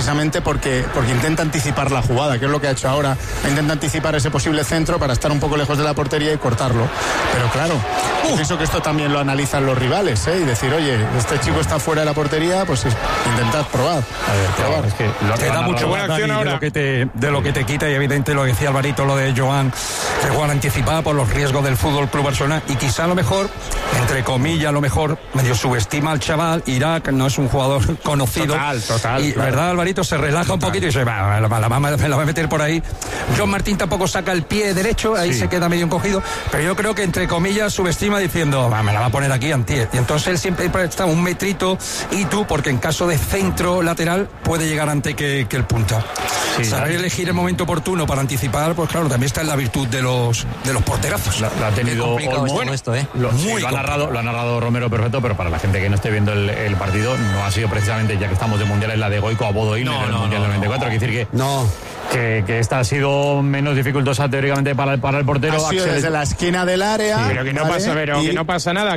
precisamente porque intenta anticipar la jugada, que es lo que ha hecho ahora. Intenta anticipar ese posible centro para estar un poco lejos de la portería y cortarlo. Pero claro, pienso que esto también lo analizan los rivales, y decir, oye, este chico está fuera de la portería, pues intentad probar. Probar. Es que te da mucho buena acción ahora. De lo que te quita, y evidente lo que decía Alvarito, lo de Joan, de jugar anticipada por los riesgos del Fútbol Club Barcelona, y quizá a lo mejor, entre comillas, a lo mejor medio subestima al chaval. Irak no es un jugador conocido. Total. Y claro. ¿verdad, Alvarito? Se relaja un poquito y dice, la va a meter por ahí. John Martín tampoco saca el pie derecho, ahí se queda medio encogido, pero yo creo que entre comillas subestima diciendo, me la va a poner aquí Antier. Y entonces él siempre está un metrito y tú, porque en caso de centro lateral puede llegar antes que el punta. Saber elegir el momento oportuno para anticipar, pues claro, también está en la virtud de los porterazos. La ha tenido Olmo. Lo ha narrado Romero perfecto, pero para la gente que no esté viendo el partido, no ha sido precisamente, ya que estamos de mundiales, la de Goico a Bodo Illner en el Mundial del 94. Hay que decir que esta ha sido menos dificultosa teóricamente para el portero. Ha sido desde la esquina del área. Pero que no pasa nada.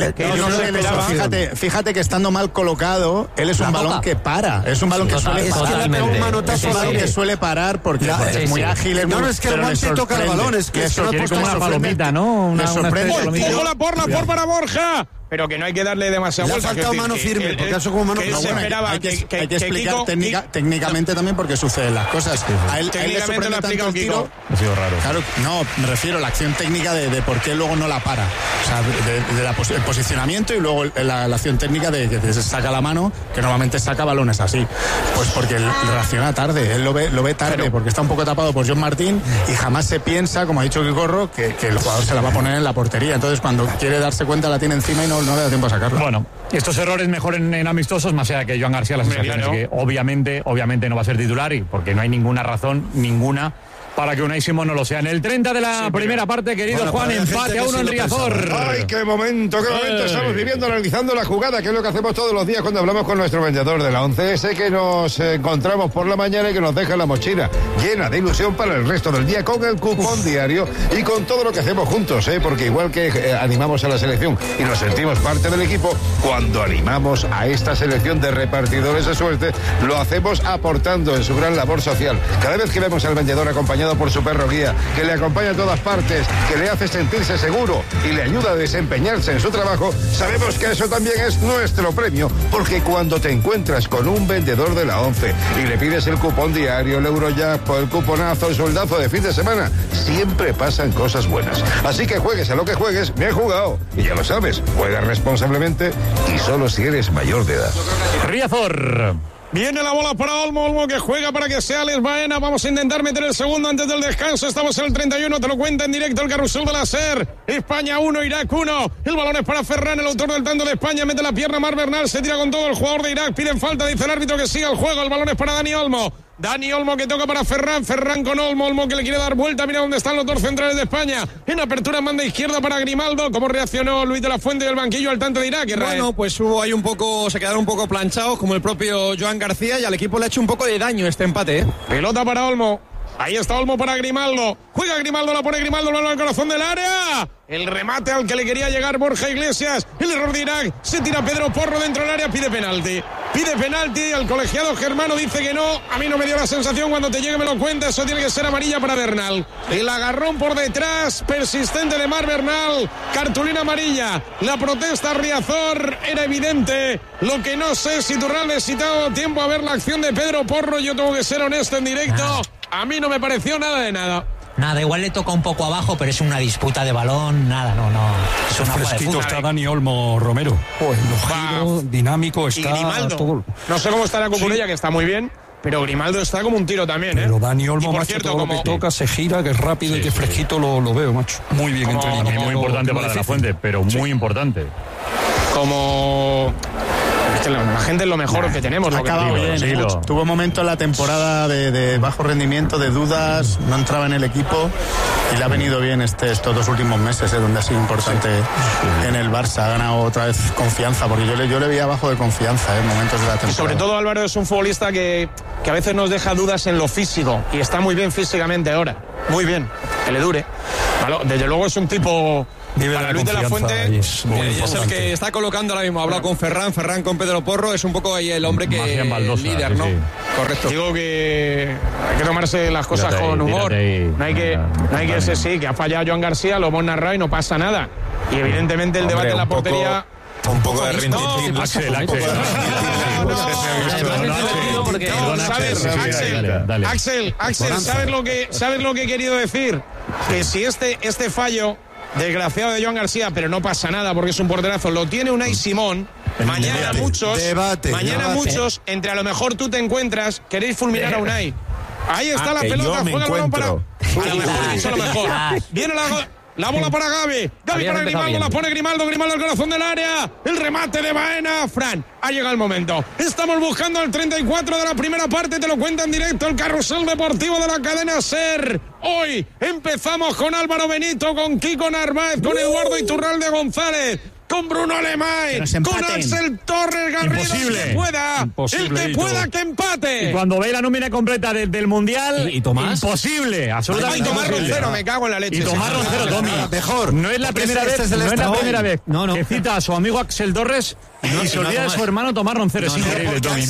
Fíjate que estando mal colocado, él es un balón que para. Es un balón que suele parar. Es un balón que suele parar porque es muy ágil. Es que el guante toca el balón. Es que eso quiere como una palomita, ¿no? Me sorprende. ¡Ojo la por para Borja! Pero que no hay que darle demasiada vuelta. Le ha faltado mano firme, porque eso como mano firme. Hay que explicar técnicamente también por qué suceden las cosas. A él le sorprende tanto el tiro. Ha sido raro. Claro, no, me refiero a la acción técnica de por qué luego no la para. O sea, el posicionamiento y luego la acción técnica de que se saca la mano, que normalmente saca balones así. Pues porque él reacciona tarde, él lo ve tarde, porque está un poco tapado por John Martín y jamás se piensa, como ha dicho Quicorro, que el jugador se la va a poner en la portería. Entonces, cuando quiere darse cuenta, la tiene encima y no le da tiempo a sacarlo. Bueno, estos errores mejor en amistosos, más allá de que Joan García, la sensación es que obviamente no va a ser titular, y porque no hay ninguna razón, para que Unai Simón no lo sea. En el 30 de la primera parte, querido Juan, empate a 1 en Riazor. ¡Ay, qué momento estamos viviendo, analizando la jugada, que es lo que hacemos todos los días cuando hablamos con nuestro vendedor de la 11. Ese que nos encontramos por la mañana y que nos deja la mochila llena de ilusión para el resto del día, con el cupón diario y con todo lo que hacemos juntos, porque igual que animamos a la selección y nos sentimos parte del equipo, cuando animamos a esta selección de repartidores de suerte, lo hacemos aportando en su gran labor social. Cada vez que vemos al vendedor acompañado por su perro guía, que le acompaña a todas partes, que le hace sentirse seguro y le ayuda a desempeñarse en su trabajo, sabemos que eso también es nuestro premio, porque cuando te encuentras con un vendedor de la 11 y le pides el cupón diario, el Eurojackpot, el cuponazo, el soldazo de fin de semana, siempre pasan cosas buenas. Así que juegues a lo que juegues, bien jugado. Y ya lo sabes, juega responsablemente y solo si eres mayor de edad. Riazor. Viene la bola para Olmo que juega para que sea Alex Baena. Vamos a intentar meter el segundo antes del descanso. Estamos en el 31, te lo cuenta en directo el carrusel de la SER. España 1, Irak 1. El balón es para Ferran, el autor del tanto de España. Mete la pierna Mar Bernal, se tira con todo el jugador de Irak. Piden falta, dice el árbitro que siga el juego. El balón es para Dani Olmo. Dani Olmo que toca para Ferran con Olmo que le quiere dar vuelta. Mira dónde están los dos centrales de España. En apertura manda izquierda para Grimaldo. ¿Cómo reaccionó Luis de la Fuente del banquillo al tanto de Irak? Bueno, pues hubo ahí se quedaron un poco planchados, como el propio Joan García, y al equipo le ha hecho un poco de daño este empate. Pelota para Olmo. Ahí está Olmo para Grimaldo. Juega Grimaldo, la pone Grimaldo, al corazón del área. El remate al que le quería llegar Borja Iglesias. El error de Irak. Se tira Pedro Porro dentro del área. Pide penalti. El colegiado germano dice que no. A mí no me dio la sensación. Cuando te llegue me lo cuenta. Eso tiene que ser amarilla para Bernal. El agarrón por detrás. Persistente de Mar Bernal. Cartulina amarilla. La protesta Riazor era evidente. Lo que no sé si Turral si tengo tiempo a ver la acción de Pedro Porro. Yo tengo que ser honesto en directo. A mí no me pareció nada de nada. Nada, igual le toca un poco abajo, pero es una disputa de balón, nada, no. Es una fresquito está Dani Olmo, Romero. Giro, dinámico, está... Y Grimaldo. Todo. No sé cómo estará Cucurella, que está muy bien, pero Grimaldo está como un tiro también, Pero Dani Olmo, por macho, cierto, todo lo que toca, se gira, que es rápido y que fresquito lo veo, macho. Muy bien entre líneas. Muy importante para De la Fuente, pero muy importante. La gente es lo mejor que tenemos. Ha acabado bien. Tuvo momentos en la temporada de bajo rendimiento, de dudas, no entraba en el equipo y le ha venido bien estos 2 últimos meses, donde ha sido importante en el Barça. Ha ganado otra vez confianza, porque yo le veía bajo de confianza en momentos de la temporada. Y sobre todo Álvaro es un futbolista que a veces nos deja dudas en lo físico y está muy bien físicamente ahora. Muy bien, que le dure. Desde luego es un tipo Para Luis de la Fuente es el que está colocando ahora mismo. Ha hablado con Ferran con Pedro Porro, es un poco ahí el hombre que Baldosa, líder, ¿no? Sí. Correcto. Digo que hay que tomarse las cosas con humor. No hay que ser sí, que ha fallado Joan García, lo hemos narrado y no pasa nada. Y evidentemente el debate en la portería... Un poco de rinditis. Axel, ¿sabes lo que he querido decir? Que si este fallo desgraciado de Joan García, pero no pasa nada porque es un porterazo, lo tiene Unai Simón. Mañana muchos, entre a lo mejor tú te encuentras, queréis fulminar a Unai. Ahí está la pelota, juega el balón para... A lo mejor. Viene la bola para Gavi para Grimaldo, la pone Grimaldo al corazón del área, el remate de Baena, Fran, ha llegado el momento, estamos buscando el 34 de la primera parte, te lo cuenta en directo el Carrusel Deportivo de la cadena SER. Hoy empezamos con Álvaro Benito, con Kiko Narváez, con Eduardo Iturralde González, con Bruno Alemay, con Axel Torres Garrido, el que pueda que empate. Y cuando ve la nómina completa del Mundial, ¿Y Tomás? Imposible, absolutamente. Y Tomás Roncero, me cago en la leche. Y Tomás Roncero, Tommy. Mejor. No es la primera vez, que cita a su amigo Axel Torres y se olvida de su hermano Tomás Roncero. Es increíble, Tommy.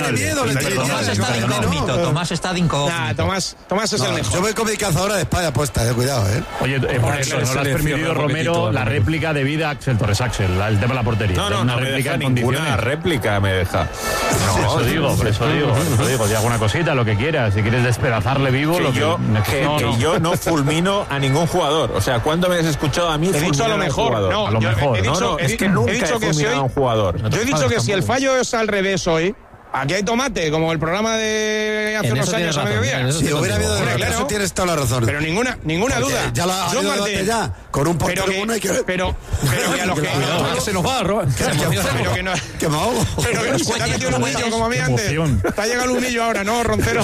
Tomás está de incógnito. Tomás es el mejor. Yo voy con mi cazadora de espada puesta, cuidado, Oye, por eso no le has permitido, Romero, la réplica de vida a Axel Torres. El tema de la portería. No me deja ninguna réplica, me deja. Por eso digo, di alguna cosita, lo que quieras, si quieres despedazarle vivo, que yo no fulmino a ningún jugador. O sea, ¿cuándo me has escuchado a mí fulminar a un jugador? A lo mejor. Es que nunca he fulminado a un jugador. Yo he dicho que si el fallo es al revés hoy, aquí hay tomate, como el programa de hace unos años a mediodía. Si hubiera habido eso tienes toda la razón. Pero ninguna duda. Ya la ha Martín, ya con un portero bueno hay que... Pero que a los que se nos va, Robert. Que me ahogo. Pero que se te ha metido un humillo como a mí antes. Te ha llegado el humillo ahora, ¿no, Roncero?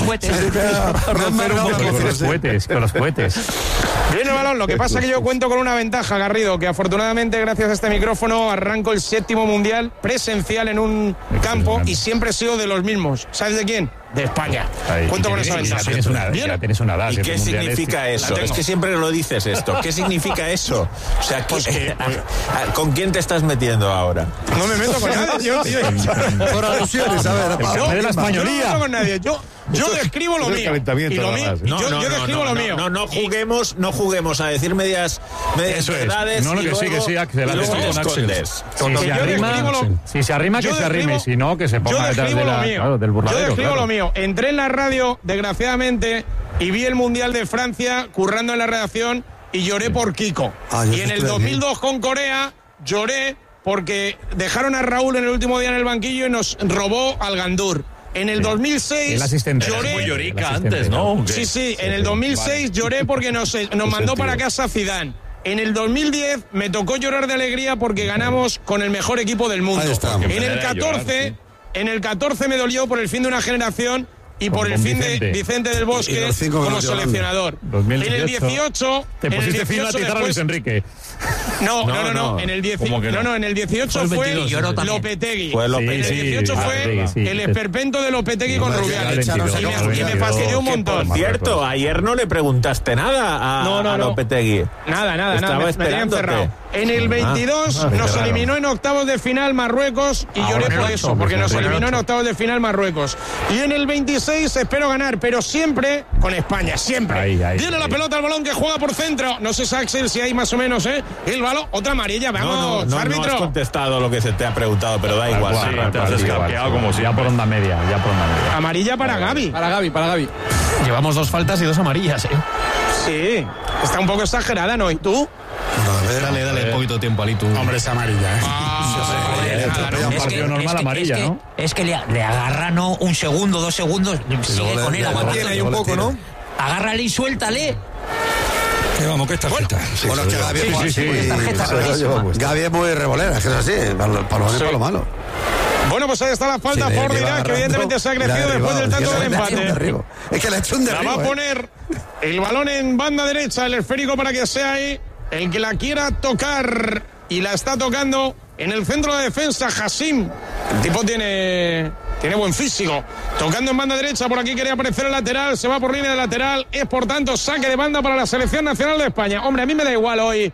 Con los cohetes. Viene el balón, lo que pasa es que yo cuento con una ventaja, Garrido, que afortunadamente gracias a este micrófono arranco el 7º mundial presencial en un campo y siempre he sido de los mismos. ¿Sabes de quién? De España. Cuento con esa ventaja. Tienes una edad. ¿Y qué significa eso? Es que siempre lo dices esto. ¿Qué significa eso? O sea, ¿con quién te estás metiendo ahora? No me meto con nadie. Por alusiones, a ver. De la españolía. No me meto con nadie. Yo describo lo mío. Yo describo lo mío. No juguemos a decir medias verdades. No, lo que sí, Axel. Si se arrima, que se arrime. Si no, que se ponga detrás del burladero. Yo describo lo mío. Entré en la radio, desgraciadamente, y vi el Mundial de Francia currando en la redacción y lloré por Kiko. Y en el 2002 con Corea lloré porque dejaron a Raúl en el último día en el banquillo y nos robó al Gandur. En el 2006 lloré. Muy llorica antes, ¿no? Sí, en el 2006 lloré porque nos mandó para casa Zidane. En el 2010 me tocó llorar de alegría porque ganamos con el mejor equipo del mundo. En el 14 me dolió por el fin de una generación y por el fin de Vicente del Bosque como seleccionador. En el 18 te pusiste fin a tizar a Luis Enrique. No. En el 18 fue Lopetegui. En el 18 fue el esperpento de Lopetegui con Rubiales. Y me fastidió un montón. Por cierto, ayer no le preguntaste nada a Lopetegui. Nada. Me tenía encerrado. En el 22 nos eliminó en octavos de final Marruecos y lloré por eso, porque nos eliminó en octavos de final Marruecos. Y en el 26 espero ganar, pero siempre con España, siempre. Viene la pelota al balón que juega por centro. No sé, Axel, si hay más o menos, el balón. Otra amarilla, vamos, árbitro. No has contestado lo que se te ha preguntado, pero da igual. Te has escapeado como si ya por onda media. Amarilla para Gavi. Para Gavi. Llevamos 2 faltas y 2 amarillas, Sí, está un poco exagerada, ¿no? ¿Y tú? Dale un poquito de tiempo, Ali, tú. Hombre, es amarilla, Un partido normal amarilla, ¿no? Es que le agarra, ¿no? 1 segundo, 2 segundos, sigue con él. Tiene ahí un poco, ¿no? Agárrale y suéltale. Vamos, que es tarjeta. Bueno, es que Gavi es muy revolera, es que es así, para lo bueno y para lo malo. Bueno, pues ahí está la falta por Irak, que evidentemente se ha crecido después del tanto del empate. Es que le ha hecho un derribo. La va a poner el balón en banda derecha, el esférico, para que sea ahí el que la quiera tocar. Y la está tocando en el centro de defensa, Hassim. El tipo tiene buen físico. Tocando en banda derecha, por aquí quería aparecer el lateral, se va por línea de lateral. Es por tanto saque de banda para la selección nacional de España. Hombre, a mí me da igual hoy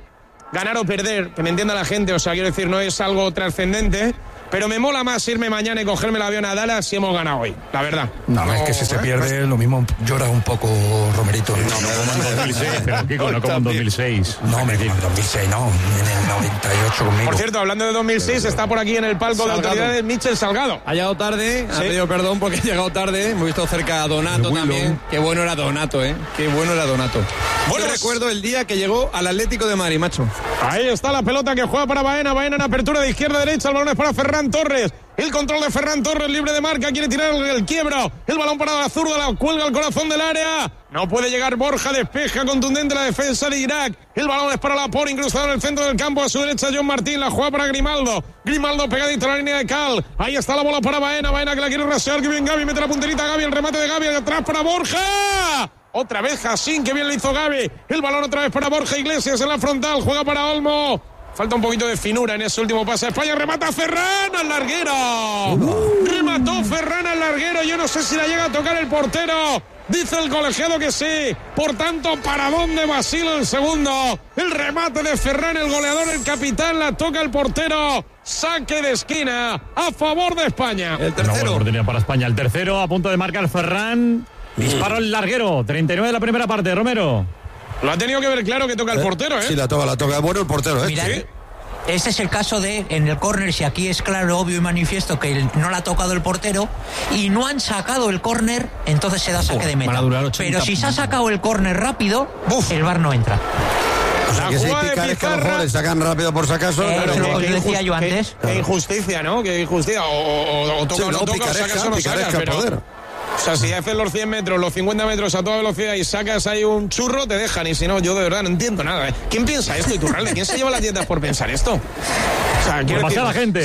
ganar o perder, que me entienda la gente, o sea, quiero decir, no es algo trascendente. Pero me mola más irme mañana y cogerme el avión a Dallas si hemos ganado hoy, la verdad. No, es que si se pierde, lo mismo lloras un poco, Romerito. No, como en 2006, pero Kiko, no como en 2006. No, en 2006 no, en el 98 conmigo. Por cierto, hablando de 2006, está por aquí en el palco de autoridades Michel Salgado. Ha llegado tarde, ha pedido perdón porque ha llegado tarde. Hemos visto cerca a Donato también. Qué bueno era Donato, Qué bueno era Donato. Bueno, recuerdo el día que llegó al Atlético de Madrid, macho. Ahí está la pelota que juega para Baena. Baena en apertura de izquierda a derecha. El balón es para Ferran Torres. El control de Ferran Torres, libre de marca. Quiere tirar el quiebro. El balón para la zurda. La cuelga al corazón del área. No puede llegar Borja. Despeja contundente la defensa de Irak. El balón es para Laporte, incrustado en el centro del campo. A su derecha John Martín. La juega para Grimaldo. Grimaldo pegadito a la línea de Cal. Ahí está la bola para Baena. Baena que la quiere rasear. Que bien Gavi. Mete la punterita a Gavi. El remate de Gavi. Atrás para Borja. Otra vez Jacín, que bien le hizo Gavi. El balón otra vez para Borja Iglesias en la frontal. Juega para Olmo. Falta un poquito de finura en ese último pase. España remata Ferran al larguero. Remató Ferran al larguero. Yo no sé si la llega a tocar el portero. Dice el colegiado que sí. Por tanto, paradón de Basile el segundo. El remate de Ferran, el goleador, el capitán. La toca el portero. Saque de esquina a favor de España. El tercero. Una buena oportunidad para España. El tercero a punto de marcar Ferran. Disparo al larguero. 39 de la primera parte, Romero. Lo ha tenido que ver claro que toca el portero, Sí, la toca. Bueno, el portero, Mirad, ¿Sí? Ese es el caso de, en el córner, si aquí es claro, obvio y manifiesto que no la ha tocado el portero y no han sacado el córner, entonces se da saque de meta. Pero si se ha sacado el córner rápido, el VAR no entra. O sea, que si picar es que a lo mejor le sacan rápido por si acaso. Eso es lo que decía yo antes. Qué injusticia, ¿no? Qué injusticia. O toca o no toca, o sacas o no sacas, pero... O sea, si haces los 100 metros, los 50 metros a toda velocidad y sacas ahí un churro, te dejan. Y si no, yo de verdad no entiendo nada. ¿Quién piensa esto, Iturralde? ¿Quién se lleva las dietas por pensar esto? O sea, demasiada gente.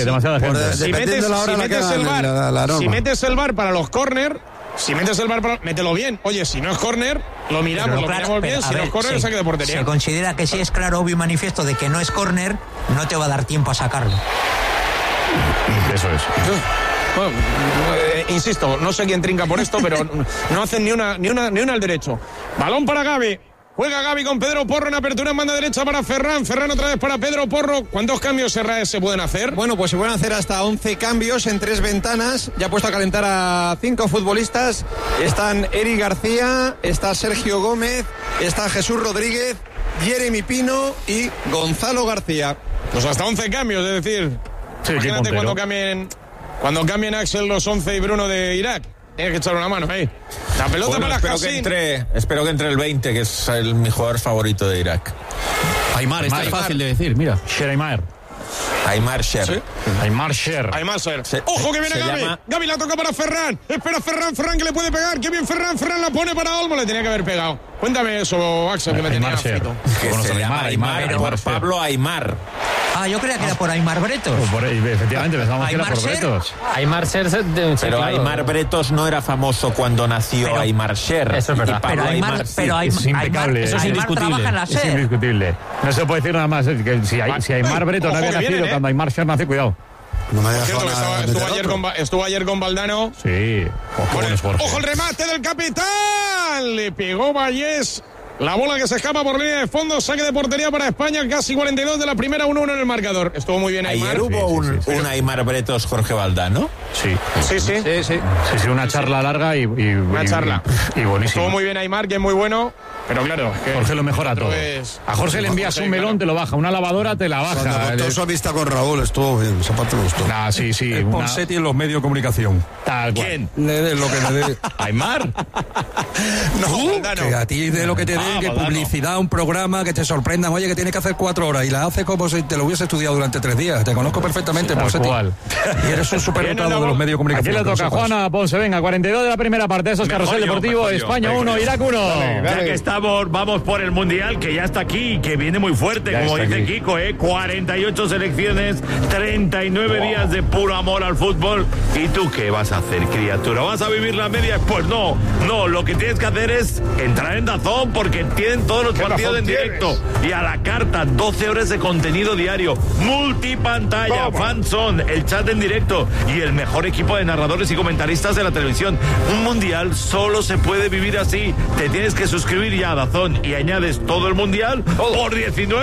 Si metes el VAR para los córner, mételo bien. Oye, si no es córner, lo miramos bien. Si no es córner, saque de portería. Se considera que si es claro, obvio y manifiesto de que no es córner, no te va a dar tiempo a sacarlo. Eso es. Bueno, insisto, no sé quién trinca por esto, pero no hacen ni una al derecho. Balón para Gavi. Juega Gavi con Pedro Porro en apertura en banda derecha para Ferran. Ferran otra vez para Pedro Porro. ¿Cuántos cambios se pueden hacer? Bueno, pues se pueden hacer hasta 11 cambios en 3 ventanas. Ya ha puesto a calentar a 5 futbolistas. Están Eric García, está Sergio Gómez, está Jesús Rodríguez, Jeremy Pino y Gonzalo García. Pues hasta 11 cambios, es decir, imagínate cuando cambien Axel los 11 y Bruno de Irak. Tienes que echar una mano ahí. La pelota para Jacín. Espero que entre el 20, que es mi jugador favorito de Irak. Aimar, esto es fácil de decir, mira. Aimar. Aimar Sher. ¿Sí? Aimar Sher. Ojo que viene Gavi. Gavi la toca para Ferran. Espera Ferran que le puede pegar. Qué bien Ferran la pone para Olmo. Le tenía que haber pegado. Cuéntame eso, Axel, que me tenía frito. Que se llama Aimar por Pablo Aimar. Ah, yo creía que era por Aimar Bretos. Efectivamente, pensábamos que era por Bretos. Aimar Sher. Pero Aimar Bretos no era famoso cuando nació Aimar Sher. Eso es verdad. Pero Aimar es impecable. Eso es indiscutible. Es indiscutible. No se puede decir nada más. Que si Aimar Bretos no había nacido cuando Aimar Sher nació, cuidado. No me estuvo ayer con Valdano. Sí. Ojo el remate del capitán. Le pegó Vallés. La bola que se escapa por línea de fondo, saque de portería para España, casi 42 de la primera, 1-1 en el marcador. Estuvo muy bien Aimar. Ayer hubo un Aimar Bretos Jorge Valdano. Sí, una charla larga y una charla. Y buenísima. Estuvo muy bien Aimar, que es muy bueno, pero claro. Jorge lo mejora todo. A Jorge le envías un melón, te lo baja. Una lavadora te la baja. Cuando su amistad con Raúl estuvo bien, esa parte me gustó. Sí. Ponsetti en los medios de comunicación. Tal cual. ¿Quién? Lo que le dé. ¿Aimar? No, que a ti de lo que te dé, que publicidad, un programa, que te sorprendan. Oye, que tienes que hacer 4 horas y la haces como si te lo hubiese estudiado durante 3 días. Te conozco perfectamente, Ponsetti. Y eres un superdotado de los medios de comunicación. Aquí le toca Juana Ponce, venga, 42 de la primera parte. Eso es Carrusel Deportivo, España 1, Irak 1. Ya que estamos, vamos por el Mundial, que ya está aquí, que viene muy fuerte, como dice Kiko, 48 selecciones, 39 días de puro amor al fútbol. ¿Y tú qué vas a hacer, criatura? ¿Vas a vivir la media? Pues no, lo que tienes que hacer es entrar en DAZN, porque tienen todos los partidos en directo y a la carta, 12 horas de contenido diario, multipantalla, fanzone, el chat en directo y el mejor equipo de narradores y comentaristas de la televisión. Un mundial solo se puede vivir así. Te tienes que suscribir ya ya a Dazón y añades todo el mundial por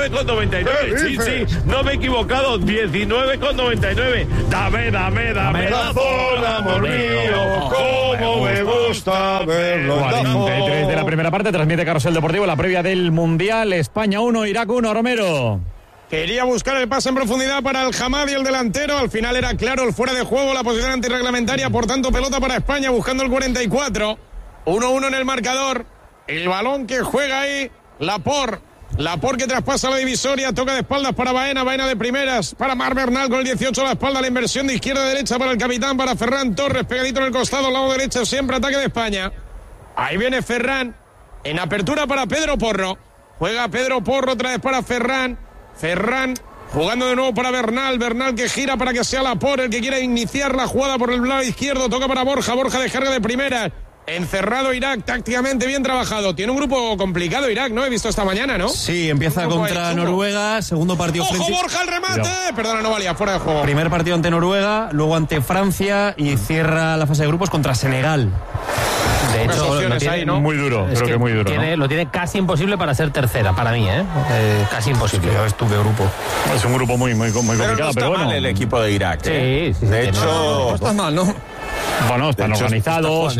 19,99. Sí, no me he equivocado, 19,99. Dame Dazón, amor mío, cómo me gusta verlo. 43 de la primera parte, transmite Carrusel Deportivo, la previa del mundial. España 1, Irak 1, Romero. Quería buscar el pase en profundidad para el Hamadi, el delantero. Al final era claro el fuera de juego, la posición antirreglamentaria. Por tanto, pelota para España buscando el 44. 1-1 en el marcador. El balón que juega ahí, Laporte que traspasa la divisoria, toca de espaldas para Baena de primeras, para Marc Bernal con el 18 a la espalda, la inversión de izquierda a derecha para el capitán, para Ferran Torres, pegadito en el costado, lado derecho, siempre ataque de España. Ahí viene Ferran, en apertura para Pedro Porro. Juega Pedro Porro otra vez para Ferran jugando de nuevo para Bernal que gira para que sea Laporte el que quiera iniciar la jugada por el lado izquierdo, toca para Borja descarga de primera. Encerrado Irak, tácticamente bien trabajado. Tiene un grupo complicado Irak, ¿no? He visto esta mañana, ¿no? Sí, empieza contra Noruega, segundo partido ¡ojo, frente... Borja, el remate! No. Perdona, no valía, fuera de juego. Primer partido ante Noruega, luego ante Francia y cierra la fase de grupos contra Senegal. De hecho, lo tiene, ahí, ¿no? Muy duro, creo que muy duro. Lo tiene casi imposible para ser tercera, para mí, casi imposible. Yo estuve grupo. Es un grupo muy complicado, no está bueno. Mal el equipo de Irak. Sí, de hecho, no está mal, ¿no? Bueno, están organizados.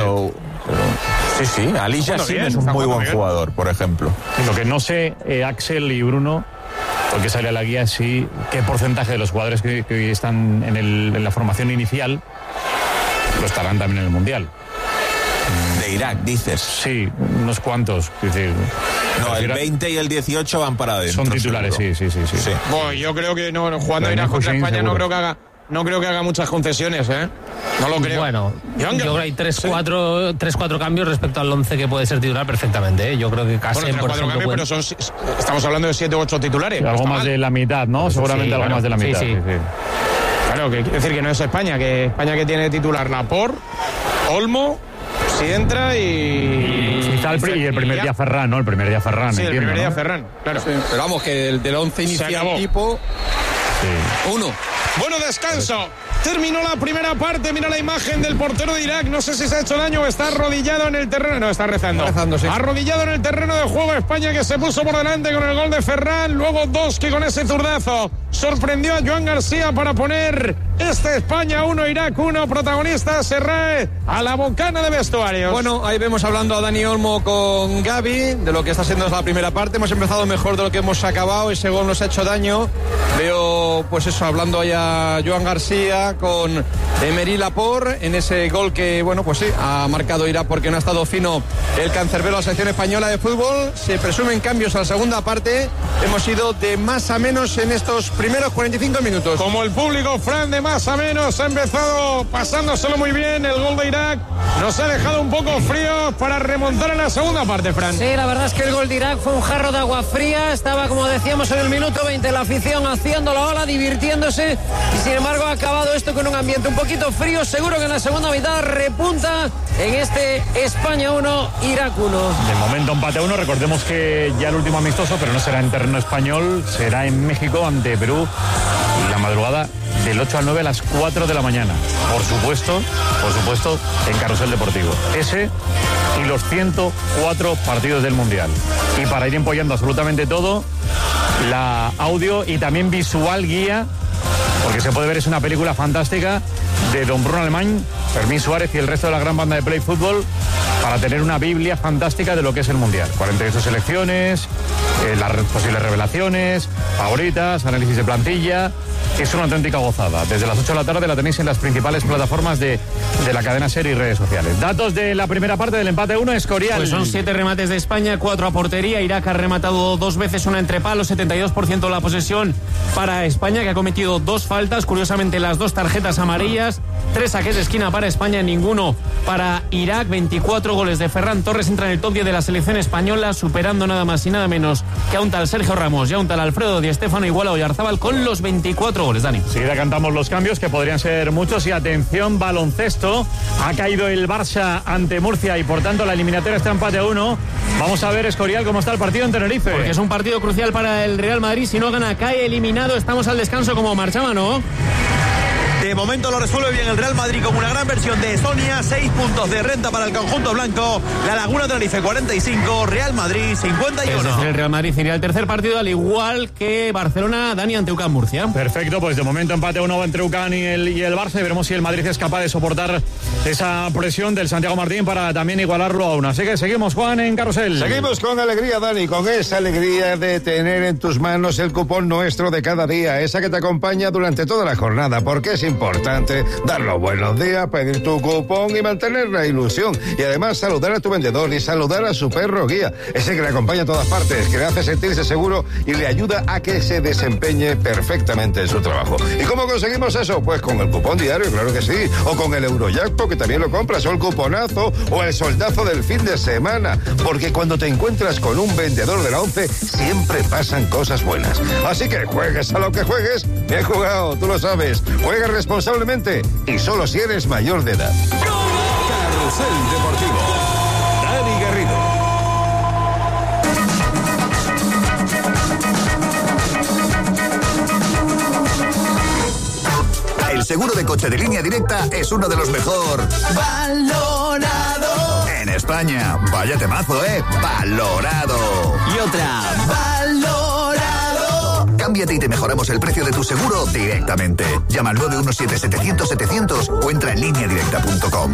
Sí, Ali Yassin es un muy buen jugador, por ejemplo. Lo que no sé, Axel y Bruno, porque sale a la guía, sí, qué porcentaje de los jugadores que hoy están en la formación inicial lo estarán también en el Mundial. De Irak, dices. Sí, unos cuantos. Es decir, no, el 20 y el 18 van para adentro. Son titulares, sí. Bueno, yo creo que no, jugando Irak contra España seguro. No creo que haga muchas concesiones, No lo creo. Bueno, yo creo que hay 3-4 cambios respecto al 11 que puede ser titular perfectamente, Yo creo que casi por ejemplo, cambios, pero estamos hablando de 7 u 8 titulares. Algo más de la mitad, ¿no? Seguramente algo más de la mitad. Sí. Claro, que quiere decir que no es España, que tiene titular Laporte, Olmo, si entra y el primer día Ferran, ¿no? El primer día Ferran. Sí, entiendo, el primer día ¿no? Ferran, claro. Sí, pero vamos, que del 11 inicial tipo... Sí. 1. Bueno, descanso. Terminó la primera parte. Mira la imagen del portero de Irak. No sé si se ha hecho daño o está arrodillado en el terreno. No, está rezando. Sí. Arrodillado en el terreno de juego. España que se puso por delante con el gol de Ferran. Luego Doski con ese zurdazo sorprendió a Joan García para poner España 1, Irak 1. Protagonista Serrae a la bocana de vestuarios. Bueno, ahí vemos hablando a Dani Olmo con Gaby de lo que está siendo la primera parte. Hemos empezado mejor de lo que hemos acabado. Ese gol nos ha hecho daño. Veo, pues eso, hablando ahí a Joan García con Emery Laporte en ese gol que, bueno, pues sí, ha marcado Irak porque no ha estado fino el cancerbero de la selección española de fútbol. Se presumen cambios a la segunda parte. Hemos ido de más a menos en estos primeros 45 minutos. Como el público, Fran, de más a menos, ha empezado pasándoselo muy bien. El gol de Irak nos ha dejado un poco fríos para remontar en la segunda parte, Fran. Sí, la verdad es que el gol de Irak fue un jarro de agua fría. Estaba, como decíamos, en el minuto 20 la afición haciendo la ola, divirtiéndose, y sin embargo ha acabado esto con un ambiente un poquito frío. Seguro que en la segunda mitad repunta en este España 1, Irak 1. De momento empate a 1. Recordemos que ya el último amistoso, pero no será en terreno español, será en México ante Perú la madrugada del 8 al 9 a las 4 de la mañana. Por supuesto, en Carrusel Deportivo. Ese y los 104 partidos del Mundial. Y para ir empollando absolutamente todo, la audio y también visual guía, porque se puede ver, es una película fantástica de don Bruno Alemán, Fermín Suárez y el resto de la gran banda de Play Fútbol, para tener una biblia fantástica de lo que es el Mundial. 48 selecciones, las posibles revelaciones, favoritas, análisis de plantilla. Es una auténtica gozada. Desde las 8 de la tarde la tenéis en las principales plataformas de la cadena SER y redes sociales. Datos de la primera parte del empate 1, Escorial. Pues son 7 remates de España, 4 a portería. Irak ha rematado 2 veces, una entre palos, 72% de la posesión para España, que ha cometido 2 faltas, curiosamente las 2 tarjetas amarillas, 3 saques de esquina para España, ninguno para Irak. 24 goles de Ferran Torres, entra en el top 10 de la selección española, superando nada más y nada menos que a un tal Sergio Ramos y a un tal Alfredo Di Stéfano, igual a Oyarzábal con los 24 goles, Dani. Seguida cantamos los cambios, que podrían ser muchos, y atención, baloncesto. Ha caído el Barça ante Murcia y por tanto la eliminatoria está empate a 1. Vamos a ver, Escorial, cómo está el partido en Tenerife. Porque es un partido crucial para el Real Madrid. Si no gana, cae eliminado. Estamos al descanso como marchaba, ¿no? De momento lo resuelve bien el Real Madrid con una gran versión de Estonia. 6 puntos de renta para el conjunto blanco. La Laguna Tenerife 45, Real Madrid 51. Es decir, el Real Madrid iría al tercer partido al igual que Barcelona, Dani, ante UCAM Murcia. Perfecto, pues de momento empate 1 entre UCAM y el Barça. Y veremos si el Madrid es capaz de soportar esa presión del Santiago Martín para también igualarlo a 1. Así que seguimos, Juan, en Carrusel. Seguimos con alegría, Dani, con esa alegría de tener en tus manos el cupón nuestro de cada día, esa que te acompaña durante toda la jornada, porque es importante dar los buenos días, pedir tu cupón y mantener la ilusión. Y además saludar a tu vendedor y saludar a su perro guía, ese que le acompaña a todas partes, que le hace sentirse seguro y le ayuda a que se desempeñe perfectamente en su trabajo. ¿Y cómo conseguimos eso? Pues con el cupón diario, claro que sí, o con el Eurojackpot, que también lo compras, o el cuponazo, o el soldazo del fin de semana, porque cuando te encuentras con un vendedor de la 11, siempre pasan cosas buenas. Así que juegues a lo que juegues, bien jugado, tú lo sabes. Juega responsablemente y solo si eres mayor de edad. Carrusel Deportivo. Dani Garrido. El seguro de coche de Línea Directa es uno de los mejor valorado en España. Vaya temazo, valorado. Y otra, valorado. Cámbiate y te mejoramos el precio de tu seguro directamente. Llama al 917-700-700 o entra en lineadirecta.com.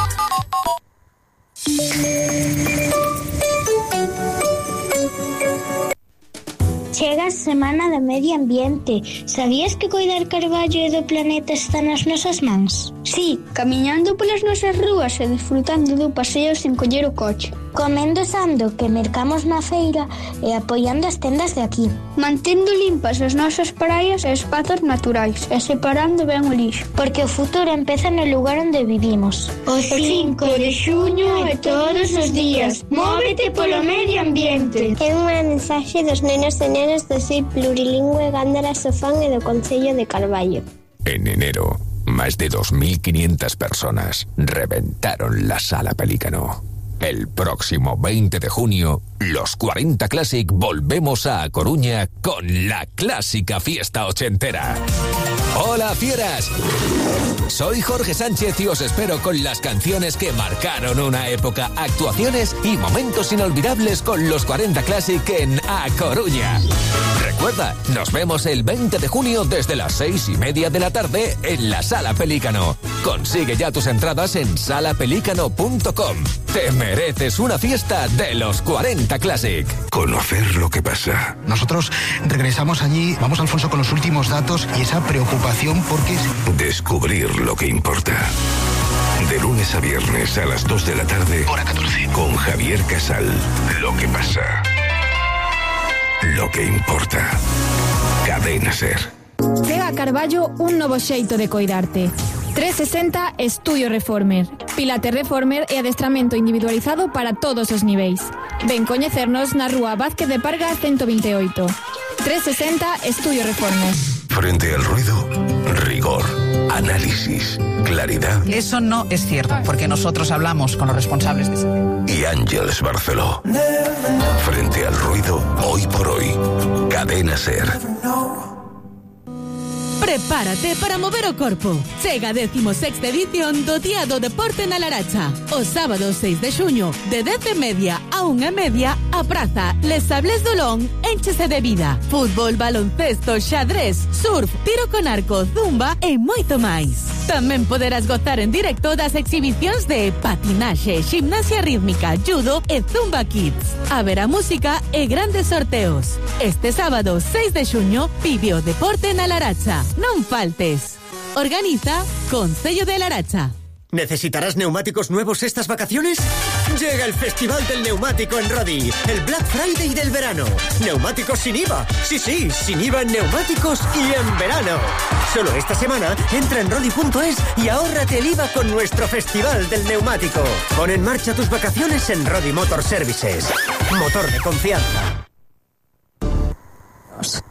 Chega Semana de Medio Ambiente. Sabías que coidar Carballo e do planeta está nas nosas mans? Sí, camiñando polas nosas rúas e disfrutando do paseo sen coller o coche. Comendo sando que mercamos na feira e apoiando as tendas de aquí. Mantendo limpas as nosas praias e espazos naturais e separando ben o lixo. Porque o futuro empeza no lugar onde vivimos. O 5 de xuño e todos os días. Móvete polo medio ambiente. É unha mensaxe dos nenos e nenas do SIL Plurilingüe Gándara Sofán e do Concello de Carballo. En enero, más de 2.500 personas reventaron la Sala Pelícano. El próximo 20 de junio, los 40 Classic volvemos a Coruña con la clásica fiesta ochentera. ¡Hola, fieras! Soy Jorge Sánchez y os espero con las canciones que marcaron una época, actuaciones y momentos inolvidables con los 40 Classic en A Coruña. Recuerda, nos vemos el 20 de junio desde las 6:30 de la tarde en la Sala Pelícano. Consigue ya tus entradas en salapelícano.com. Te mereces una fiesta de los 40 Classic. Conocer lo que pasa. Nosotros regresamos allí, vamos Alfonso con los últimos datos y esa preocupación porque... Descubrir lo que importa. De lunes a viernes a las 2 de la tarde. Hora 14. Con Javier Casal. Lo que pasa. Lo que importa. Cadena Ser. Chega a Carballo un novo xeito de coidarte. 360 Estudio Reformer. Pilates Reformer e adestramento individualizado para todos os niveis. Ven coñecernos na rúa Vázquez de Parga 128. 360 Estudio Reformer. Frente al ruido, rigor, análisis, claridad. Eso no es cierto, porque nosotros hablamos con los responsables de ese tema. Y Ángeles Barceló. Frente al ruido, hoy por hoy. Cadena Ser. Prepárate para mover o corpo. Chega a 16ª edición do Día do Deporte na Laracha. O sábado 6 de xuño, de 10:30 a 1:30, a praza Les Sables do Lón énchese de vida. Fútbol, baloncesto, xadrez, surf, tiro con arco, zumba e moito máis. Tamén poderás gozar en directo das exhibicións de patinaxe, gimnasia rítmica, judo e zumba kids. Haberá música e grandes sorteos. Este sábado 6 de xuño, vive o deporte na Laracha. Non faltes. Organiza Concello de Laracha. ¿Necesitarás neumáticos nuevos estas vacaciones? Llega el Festival del Neumático en Rodi, el Black Friday del verano. Neumáticos sin IVA. Sí, sin IVA en neumáticos y en verano. Solo esta semana entra en rodi.es y ahórrate el IVA con nuestro Festival del Neumático. Pon en marcha tus vacaciones en Rodi Motor Services. Motor de confianza.